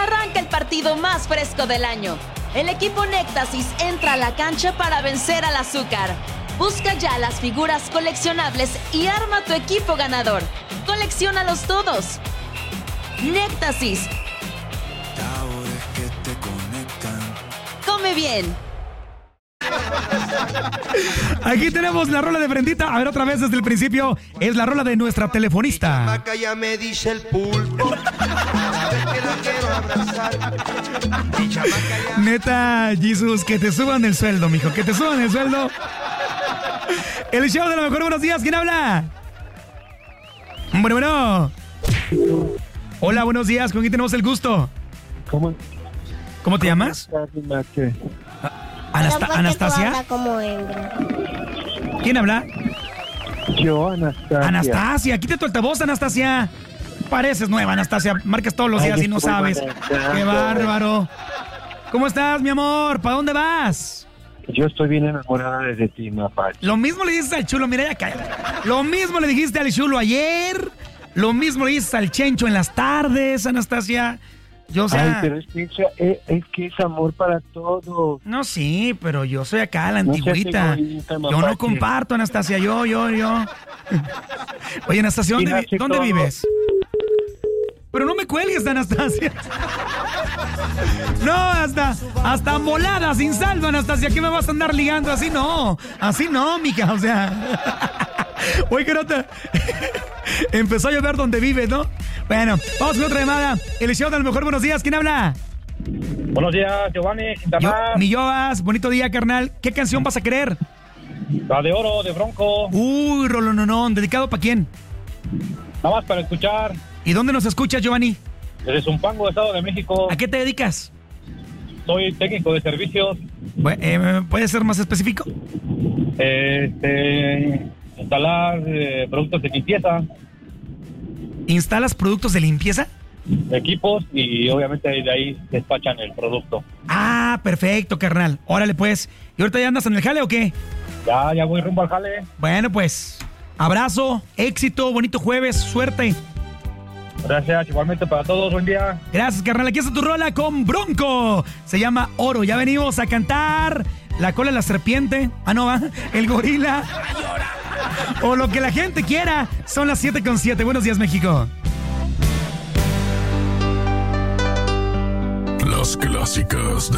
Arranca el partido más fresco del año. El equipo Néctasis entra a la cancha para vencer al azúcar. Busca ya las figuras coleccionables y arma tu equipo ganador. ¡Colecciónalos todos! Néctasis. Come bien. Aquí tenemos la rola de Brendita. A ver, otra vez desde el principio. Es la rola de nuestra telefonista. Maca ya me dice el pulpo. Que la quiero abrazar. Neta, Jesús, que te suban el sueldo, mijo. Que te suban el sueldo. El show de la mejor. Buenos días. ¿Quién habla? Bueno. Hola, buenos días. ¿Con quién tenemos el gusto? ¿Cómo te llamas? ¿Anastasia? Como hembra. ¿Quién habla? Yo, Anastasia. Anastasia, quítate tu altavoz, Anastasia. Pareces nueva, Anastasia. Marcas todos los días y no sabes. ¡Qué bárbaro! ¿Cómo estás, mi amor? ¿Para dónde vas? Yo estoy bien enamorada de ti, Mapache. Lo mismo le dices al chulo, mira, ya cállate. Lo mismo le dijiste al chulo ayer. Lo mismo le dices al Chencho en las tardes, Anastasia. Yo, o sea... Ay, pero es que es amor para todos. No, sí, pero yo soy acá la antigüita. Egoísta, yo no comparto, Anastasia, yo. Oye, Anastasia, ¿dónde vives? Pero no me cuelgues, Anastasia. No, hasta molada, sin saldo, Anastasia. ¿Qué me vas a andar ligando? Así no, mija, o sea... Oye, que no te... Empezó a llover donde vives, ¿no? Bueno, vamos con otra llamada. El show de lo mejor. Buenos días, ¿quién habla? Buenos días, Giovanni. Mi Joas, bonito día, carnal. ¿Qué canción vas a querer? La de Oro, de Bronco. Uy, Rolononón. ¿Dedicado para quién? Nada más para escuchar. ¿Y dónde nos escuchas, Giovanni? Desde Zumpango, Estado de México. ¿A qué te dedicas? Soy técnico de servicios. ¿Puedes ser más específico? Instalar productos de limpieza. ¿Instalas productos de limpieza? Equipos y obviamente de ahí despachan el producto. Ah, perfecto, carnal. Órale, pues. ¿Y ahorita ya andas en el jale o qué? Ya voy rumbo al jale. Bueno, pues, abrazo, éxito, bonito jueves, suerte. Gracias, igualmente para todos, buen día. Gracias, carnal. Aquí está tu rola con Bronco. Se llama Oro. Ya venimos a cantar La cola de la serpiente. Ah, no, va. El gorila. O lo que la gente quiera. Son las 7:07. Buenos días, México. Las clásicas de